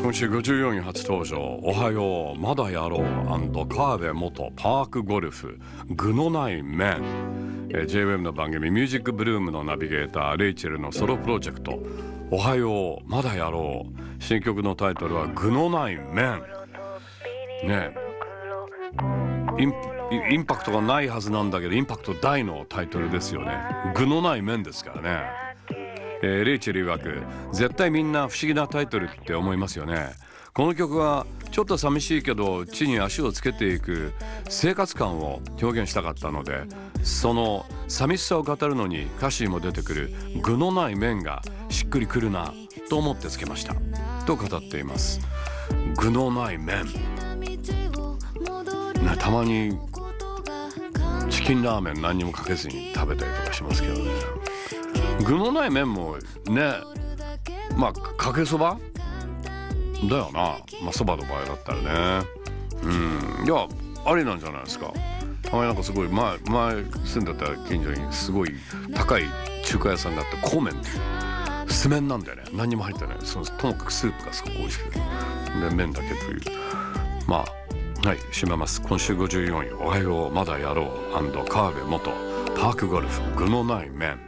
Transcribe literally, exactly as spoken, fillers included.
今週ごじゅうよんい初登場、おはようまだやろう川辺元パークゴルフ具のない面、えー、ジェイウェブ の番組ミュージックブルームのナビゲーターレイチェルのソロプロジェクト、おはようまだやろう。新曲のタイトルは具のない面ね。インインパクトがないはずなんだけど、インパクト大のタイトルですよね。具のない面ですからね。えー、レイチェル曰く、絶対みんな不思議なタイトルって思いますよね。この曲はちょっと寂しいけど地に足をつけていく生活感を表現したかったので、その寂しさを語るのに歌詞にも出てくる具のない面がしっくりくるなと思ってつけましたと語っています。具のない面、ね、たまにチキンラーメン何にもかけずに食べたりとかしますけどね。具のない麺もね、まあかけそばだよな、まあそばの場合だったらね。うん、いやありなんじゃないですか。たまになんかすごい前前住んでた近所にすごい高い中華屋さんがあって、コーメンっていう酢麺なんだよね。何にも入ってない。そのともかくスープがすごく美味しくて、で麺だけという、まあはい締めます。今週ごじゅうよんいおはようまだやろう川辺元パークゴルフ具のない麺。